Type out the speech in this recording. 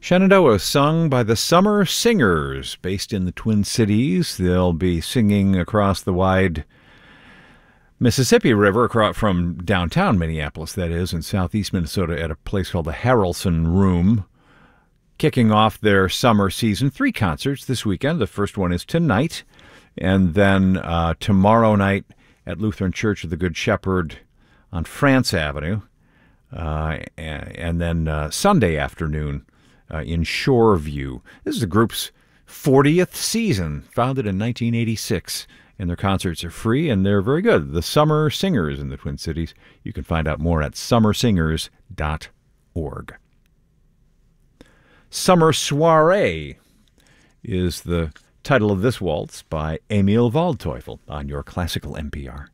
Shenandoah, sung by the Summer Singers, based in the Twin Cities. They'll be singing across the wide Mississippi River from downtown Minneapolis, that is, in southeast Minnesota at a place called the Harrelson Room, kicking off their summer season. 3 concerts this weekend. The first one is tonight, and then tomorrow night at Lutheran Church of the Good Shepherd on France Avenue, and then Sunday afternoon in Shoreview. This is the group's 40th season, founded in 1986, and their concerts are free, and they're very good. The Summer Singers in the Twin Cities. You can find out more at summersingers.org. Summer Soiree is the title of this waltz by Emil Waldteufel on your Classical NPR.